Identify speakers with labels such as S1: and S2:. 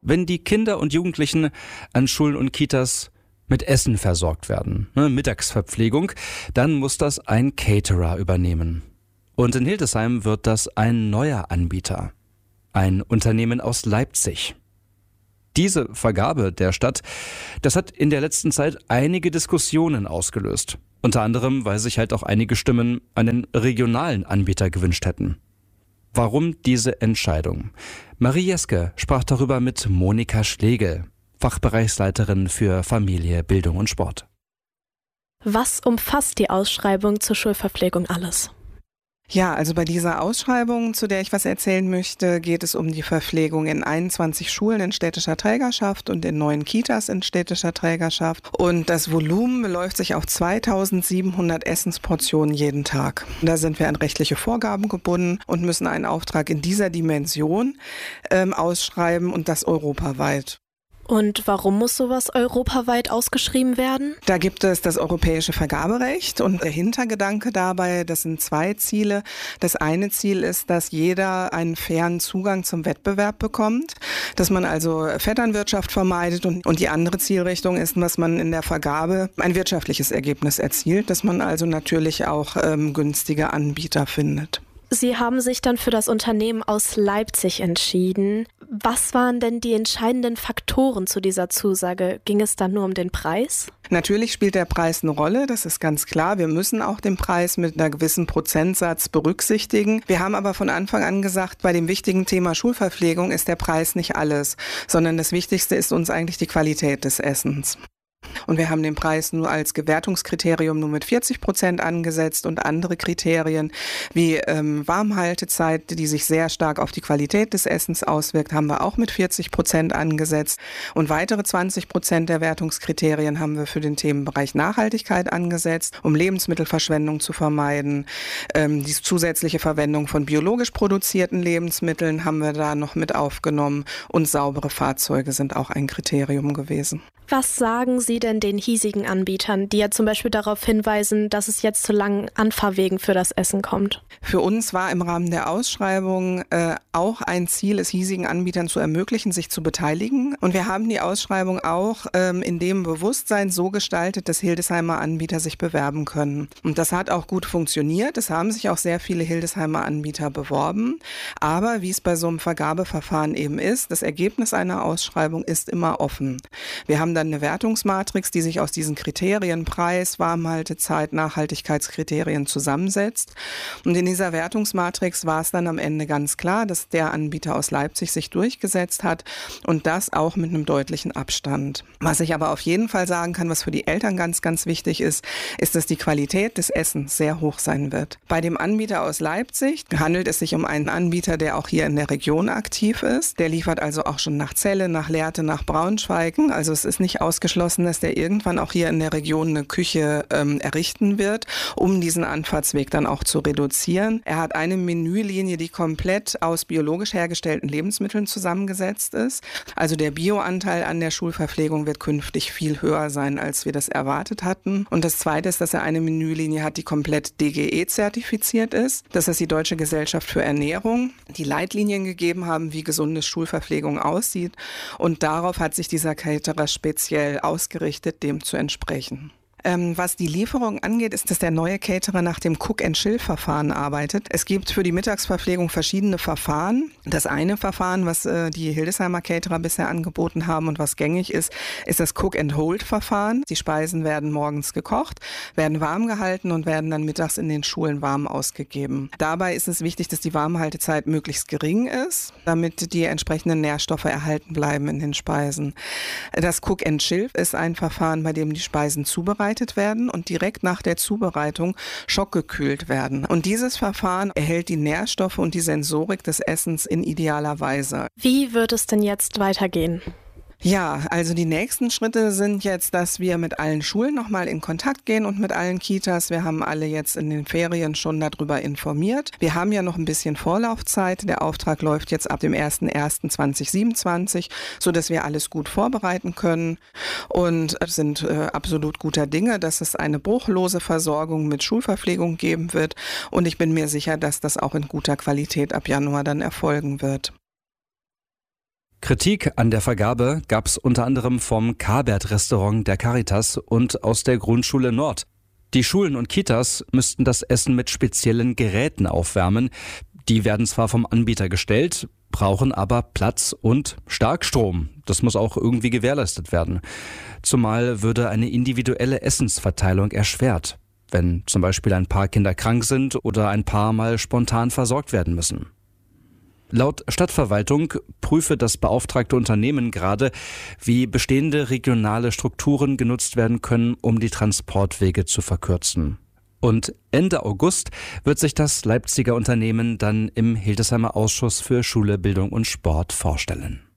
S1: wenn die Kinder und Jugendlichen an Schulen und Kitas mit Essen versorgt werden, Mittagsverpflegung, dann muss das ein Caterer übernehmen. Und in Hildesheim wird das ein neuer Anbieter, ein Unternehmen aus Leipzig. Diese Vergabe der Stadt, das hat in der letzten Zeit einige Diskussionen ausgelöst. Unter anderem, weil sich halt auch einige Stimmen einen regionalen Anbieter gewünscht hätten. Warum diese Entscheidung? Marie Jeske sprach darüber mit Monika Schlegel, Fachbereichsleiterin für Familie, Bildung und Sport.
S2: Was umfasst die Ausschreibung zur Schulverpflegung alles?
S3: Ja, also bei dieser Ausschreibung, zu der ich was erzählen möchte, geht es um die Verpflegung in 21 Schulen in städtischer Trägerschaft und in 9 Kitas in städtischer Trägerschaft. Und das Volumen beläuft sich auf 2700 Essensportionen jeden Tag. Da sind wir an rechtliche Vorgaben gebunden und müssen einen Auftrag in dieser Dimension ausschreiben und das europaweit.
S2: Und warum muss sowas europaweit ausgeschrieben werden?
S3: Da gibt es das europäische Vergaberecht und der Hintergedanke dabei, das sind 2 Ziele. Das eine Ziel ist, dass jeder einen fairen Zugang zum Wettbewerb bekommt, dass man also Vetternwirtschaft vermeidet und die andere Zielrichtung ist, dass man in der Vergabe ein wirtschaftliches Ergebnis erzielt, dass man also natürlich auch günstige Anbieter findet.
S2: Sie haben sich dann für das Unternehmen aus Leipzig entschieden. Was waren denn die entscheidenden Faktoren zu dieser Zusage? Ging es dann nur um den Preis?
S3: Natürlich spielt der Preis eine Rolle, das ist ganz klar. Wir müssen auch den Preis mit einer gewissen Prozentsatz berücksichtigen. Wir haben aber von Anfang an gesagt, bei dem wichtigen Thema Schulverpflegung ist der Preis nicht alles, sondern das Wichtigste ist uns eigentlich die Qualität des Essens. Und wir haben den Preis nur als Gewertungskriterium nur mit 40% angesetzt und andere Kriterien wie Warmhaltezeit, die sich sehr stark auf die Qualität des Essens auswirkt, haben wir auch mit 40% angesetzt. Und weitere 20% der Wertungskriterien haben wir für den Themenbereich Nachhaltigkeit angesetzt, um Lebensmittelverschwendung zu vermeiden. Die zusätzliche Verwendung von biologisch produzierten Lebensmitteln haben wir da noch mit aufgenommen und saubere Fahrzeuge sind auch ein Kriterium gewesen.
S2: Was sagen Sie denn den hiesigen Anbietern, die ja zum Beispiel darauf hinweisen, dass es jetzt zu langen Anfahrwegen für das Essen kommt?
S3: Für uns war im Rahmen der Ausschreibung auch ein Ziel, es hiesigen Anbietern zu ermöglichen, sich zu beteiligen. Und wir haben die Ausschreibung auch in dem Bewusstsein so gestaltet, dass Hildesheimer Anbieter sich bewerben können. Und das hat auch gut funktioniert. Es haben sich auch sehr viele Hildesheimer Anbieter beworben. Aber wie es bei so einem Vergabeverfahren eben ist, das Ergebnis einer Ausschreibung ist immer offen. Wir haben dann eine Wertungsmatrix, die sich aus diesen Kriterien Preis, Warmhaltezeit, Nachhaltigkeitskriterien zusammensetzt. Und in dieser Wertungsmatrix war es dann am Ende ganz klar, dass der Anbieter aus Leipzig sich durchgesetzt hat und das auch mit einem deutlichen Abstand. Was ich aber auf jeden Fall sagen kann, was für die Eltern ganz, ganz wichtig ist, ist, dass die Qualität des Essens sehr hoch sein wird. Bei dem Anbieter aus Leipzig handelt es sich um einen Anbieter, der auch hier in der Region aktiv ist. Der liefert also auch schon nach Celle, nach Lehrte, nach Braunschweig. Also es ist nicht ausgeschlossen, dass der irgendwann auch hier in der Region eine Küche errichten wird, um diesen Anfahrtsweg dann auch zu reduzieren. Er hat eine Menülinie, die komplett aus biologisch hergestellten Lebensmitteln zusammengesetzt ist. Also der Bioanteil an der Schulverpflegung wird künftig viel höher sein, als wir das erwartet hatten. Und das Zweite ist, dass er eine Menülinie hat, die komplett DGE-zertifiziert ist. Das ist die Deutsche Gesellschaft für Ernährung, die Leitlinien gegeben haben, wie gesunde Schulverpflegung aussieht. Und darauf hat sich dieser Caterer speziell ausgerichtet, dem zu entsprechen. Was die Lieferung angeht, ist, dass der neue Caterer nach dem Cook-and-Chill-Verfahren arbeitet. Es gibt für die Mittagsverpflegung verschiedene Verfahren. Das eine Verfahren, was die Hildesheimer Caterer bisher angeboten haben und was gängig ist, ist das Cook-and-Hold-Verfahren. Die Speisen werden morgens gekocht, werden warm gehalten und werden dann mittags in den Schulen warm ausgegeben. Dabei ist es wichtig, dass die Warmhaltezeit möglichst gering ist, damit die entsprechenden Nährstoffe erhalten bleiben in den Speisen. Das Cook-and-Chill ist ein Verfahren, bei dem die Speisen zubereitet werden und direkt nach der Zubereitung schockgekühlt werden. Und dieses Verfahren erhält die Nährstoffe und die Sensorik des Essens in idealer Weise.
S2: Wie wird es denn jetzt weitergehen?
S3: Ja, also die nächsten Schritte sind jetzt, dass wir mit allen Schulen nochmal in Kontakt gehen und mit allen Kitas. Wir haben alle jetzt in den Ferien schon darüber informiert. Wir haben ja noch ein bisschen Vorlaufzeit. Der Auftrag läuft jetzt ab dem 01.01.2027, sodass wir alles gut vorbereiten können und sind absolut guter Dinge, dass es eine bruchlose Versorgung mit Schulverpflegung geben wird. Und ich bin mir sicher, dass das auch in guter Qualität ab Januar dann erfolgen wird.
S1: Kritik an der Vergabe gab es unter anderem vom Kabert-Restaurant der Caritas und aus der Grundschule Nord. Die Schulen und Kitas müssten das Essen mit speziellen Geräten aufwärmen. Die werden zwar vom Anbieter gestellt, brauchen aber Platz und Starkstrom. Das muss auch irgendwie gewährleistet werden. Zumal würde eine individuelle Essensverteilung erschwert, wenn zum Beispiel ein paar Kinder krank sind oder ein paar mal spontan versorgt werden müssen. Laut Stadtverwaltung prüfe das beauftragte Unternehmen gerade, wie bestehende regionale Strukturen genutzt werden können, um die Transportwege zu verkürzen. Und Ende August wird sich das Leipziger Unternehmen dann im Hildesheimer Ausschuss für Schule, Bildung und Sport vorstellen.